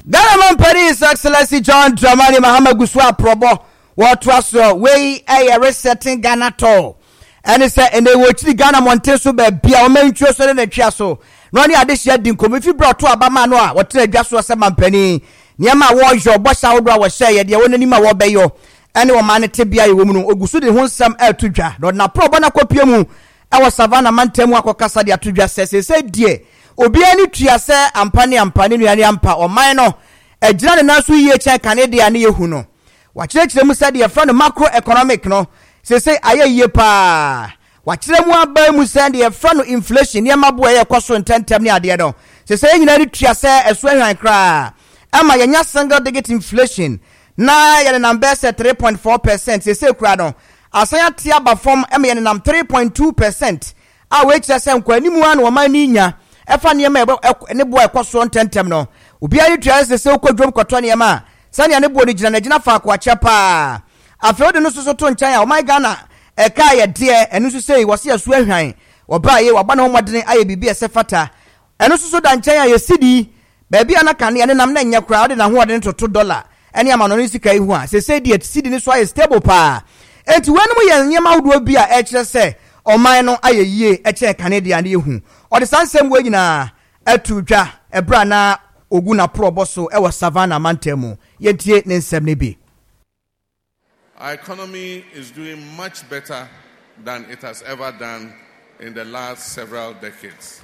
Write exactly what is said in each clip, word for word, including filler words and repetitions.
Ghana Paris Excellency John Dramani Mahama Guswa Probo what was way a resetting Ghana toll. And it's and they were Ghana Monteso be our main choice in the chasso. Noni addition dinkum if you brought to Abamanoa, what just was a man penny. Niama was your boss out was say, the only nima wabeyo. Anyone man tibia woman Ogusu de won some air to ja. Not na probana copiamu. Our Savannah Mantemo Casa de Atuja says, say, dear. Obiani triase ampani ampani nuani ampa o minor e jina na so ye che Canada ne yehu no wa kirekire mu sade ye friend macroeconomic no say say aye ye pa wa kire mu aba mu sade ye friend inflation ye mabo ye kwaso ntentem ne ade no say say nyina ri triase eso hwan kra ama ye nya single digit inflation na ye na number say three point four percent say say kra no asanya tia ba form ama ye na three point two percent a we kire say nkwani mu an wo mani nya efa niema ne bo ekoso ntentem no obi ayi triase se okodwom koto niema sane ne bo ni gina na gina fa kwa chepa afeode no soso to nchan ya o my Ghana e ka ye de enu so sei wose asu ahwan oba ye waba no modene aye bibi esefata enu soso da nchan ya ye sidi ba bia na kan ne nam na nya kra ode na ho ode ne toto dollar ene ama no ni sika ihu a se sei de sidi ni so aye stable pa enti wanu ye nyema hodo bi a e kire se o man no aye yie e che Canada ne ehu o de sansem we nyina atudwa ebra na oguna proboso e wa Savannah Mantemo yentie ne nsem ne bi. Our economy is doing much better than it has ever done in the last several decades.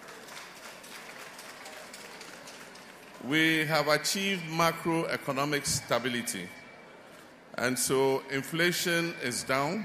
We have achieved macroeconomic stability, and so inflation is down.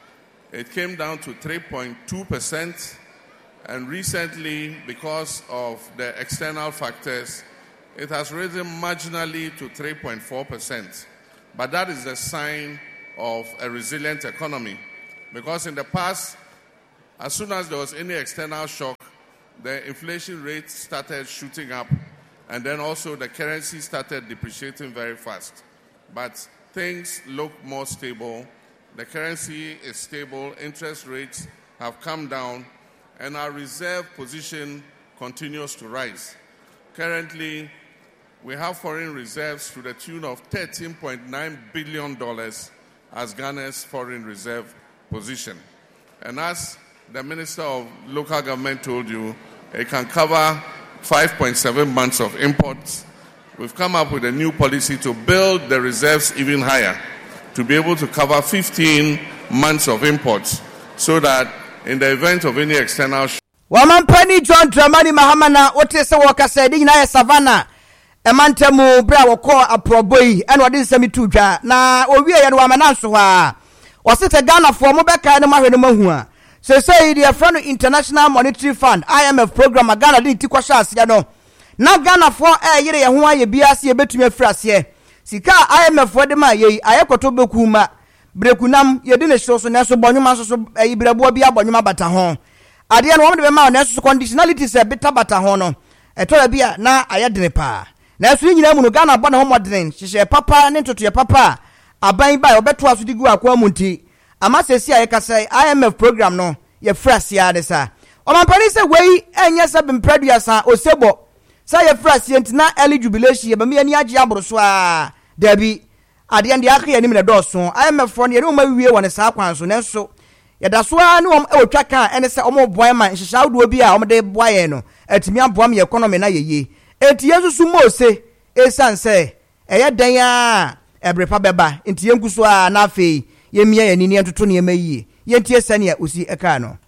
It came down to three point two percent, and recently, because of the external factors, it has risen marginally to three point four percent. But that is a sign of a resilient economy, because in the past, as soon as there was any external shock, the inflation rate started shooting up, and then also the currency started depreciating very fast. But things look more stable. The currency is stable, interest rates have come down, and our reserve position continues to rise. Currently, we have foreign reserves to the tune of thirteen point nine billion dollars as Ghana's foreign reserve position. And as the Minister of Local Government told you, it can cover five point seven months of imports. We've come up with a new policy to build the reserves even higher, to be able to cover fifteen months of imports, so that in the event of any external shock. Wamampani John Dramani Mahama na wote se woka se di na Savannah e Mantemo bra woko aproboi ene wode nsemi tudwa na owie ye no amananso ha wasete Ghana fo mo beka ne mahwe no mahu a se say the friend International Monetary Fund I M F program Ghana di ti kwasha ase no na Ghana fo e yire ye ho aye biase ye betumi afrase sika I M F wode ma ye ayekoto beku ma brekunam ye di ne so so na so bonyuma so so e brebo bia bonyuma bata ho ade no wo de ma na so conditionalities e beta bata ho no etora bia na ayedene pa na so nyina mu no Ghana bɔ na ho modern hyehyɛ papa ne ntoto ye papa aban ba obeto aso digu akwa mu nti ama sesi aye kasa I M F program no ye frase ya de sa o man pani se wei enye se bempraduasa osebo sa ye frase ntina early jubilation ye ba me ani age aboroso a dabi ade ande aka anim na dɔso I M F fo ne ye ma wie wɔ ne sa kwan so ne so ye da so a ne o twaka kan ene se o mo boy man hyehyɛ awdo bi a o de boy no atimi aboam ye economy na yeye enti yesusu mose esan se eye dan a ebrepa beba enti yenkuso a na afei yemia yanini entoto ne yemayi yentie sane a osi eka no.